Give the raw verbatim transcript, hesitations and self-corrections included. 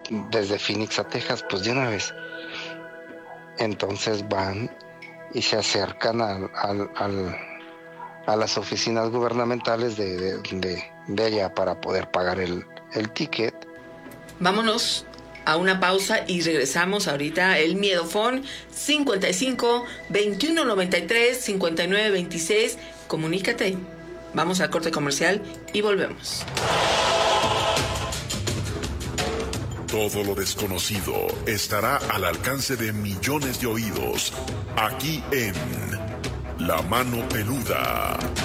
desde Phoenix a Texas, pues de una vez. Entonces van y se acercan al, al, al, a las oficinas gubernamentales de, de, de, de allá para poder pagar el, el ticket. Vámonos a una pausa y regresamos ahorita. El Miedofón cincuenta y cinco, veintiuno noventa y tres, cincuenta y nueve veintiséis. Comunícate. Vamos al corte comercial y volvemos. Todo lo desconocido estará al alcance de millones de oídos, aquí en La Mano Peluda.